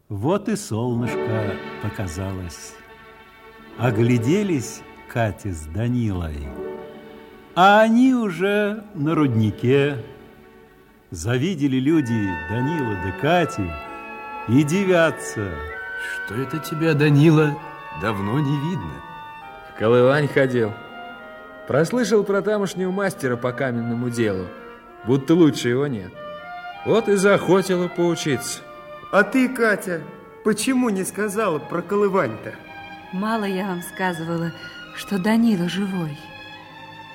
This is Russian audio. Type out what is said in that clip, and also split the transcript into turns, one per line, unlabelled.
Вот и солнышко показалось. Огляделись Катя с Данилой, а они уже на руднике. Завидели люди Данила да Катю и дивятся.
Что это тебя, Данила, давно не видно?
В Колывань ходил. Прослышал про тамошнего мастера по каменному делу, будто лучше его нет. Вот и заохотила поучиться.
А ты, Катя, почему не сказала про Колывань-то?
Мало я вам сказывала, что Данила живой.